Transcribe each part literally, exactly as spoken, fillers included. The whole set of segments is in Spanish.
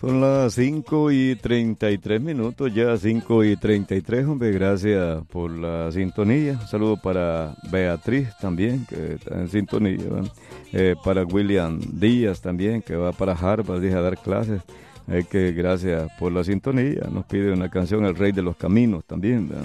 Son las cinco y treinta y tres minutos, ya cinco y treinta y tres, hombre, gracias por la sintonía. Un saludo para Beatriz también, que está en sintonía, ¿verdad? Eh, para William Díaz también, que va para Harvard, dije, a dar clases. Eh, que gracias por la sintonía. Nos pide una canción, El Rey de los Caminos, también, ¿verdad?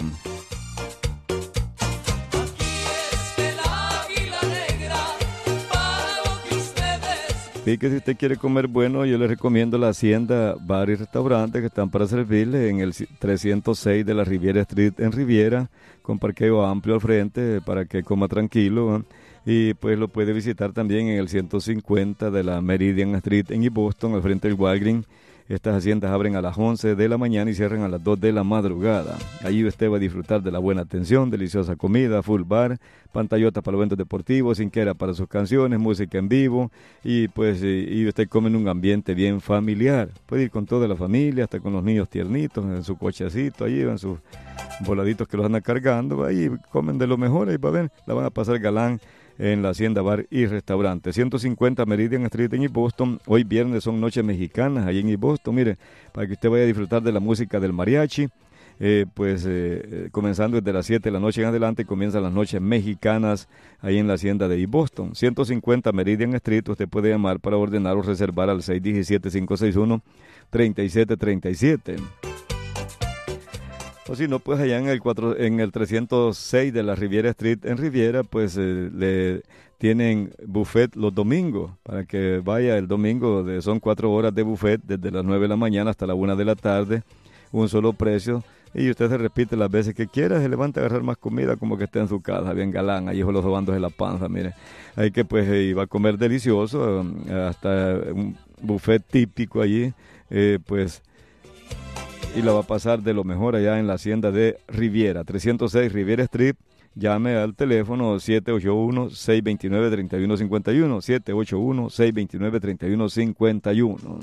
Y que si usted quiere comer bueno, yo le recomiendo la Hacienda Bar y Restaurante, que están para servirle en el trescientos seis de la Riviera Street en Riviera, con parqueo amplio al frente para que coma tranquilo, ¿eh? Y pues lo puede visitar también en el ciento cincuenta de la Meridian Street en East Boston, al frente del Walgreens. Estas haciendas abren a las once de la mañana y cierran a las dos de la madrugada. Allí usted va a disfrutar de la buena atención, deliciosa comida, full bar, pantallotas para eventos deportivos, cinquera para sus canciones, música en vivo y pues y, y usted come en un ambiente bien familiar. Puede ir con toda la familia, hasta con los niños tiernitos, en su cochecito, allí en sus voladitos que los andan cargando, ahí comen de lo mejor, ahí va a ver, la van a pasar galán en la Hacienda Bar y Restaurante. ciento cincuenta Meridian Street en East Boston. Hoy viernes son noches mexicanas ahí en East Boston. Mire, para que usted vaya a disfrutar de la música del mariachi. Eh, pues eh, comenzando desde las siete de la noche en adelante, comienzan las noches mexicanas ahí en la Hacienda de East Boston. ciento cincuenta Meridian Street. Usted puede llamar para ordenar o reservar al seis uno siete, cinco seis uno, tres siete tres siete. O si no, pues allá en el, cuatro, en el trescientos seis de la Riviera Street en Riviera, pues eh, le tienen buffet los domingos, para que vaya el domingo, de, son cuatro horas de buffet, desde las nueve de la mañana hasta la una de la tarde, un solo precio, y usted se repite las veces que quiera, se levanta a agarrar más comida como que está en su casa, bien galán, ahí los sobandos de la panza, mire, hay que pues eh, va a comer delicioso, hasta un buffet típico allí, eh, pues... y la va a pasar de lo mejor allá en la Hacienda de Riviera, trescientos seis Riviera Street. Llame al teléfono siete ocho uno, seis dos nueve, tres uno cinco uno, siete ocho uno, seis dos nueve, tres uno cinco uno.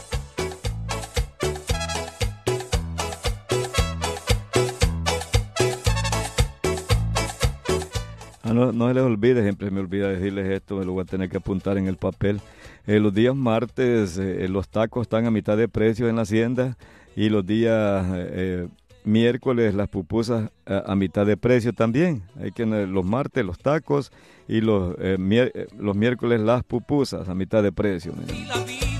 Ah, no, no se les olvide, siempre me olvida decirles esto, me lo voy a tener que apuntar en el papel. Eh, los días martes eh, los tacos están a mitad de precio en la Hacienda y los días eh, miércoles las pupusas a, a mitad de precio también. Hay que los martes los tacos y los, eh, mier, los miércoles las pupusas a mitad de precio. Miren.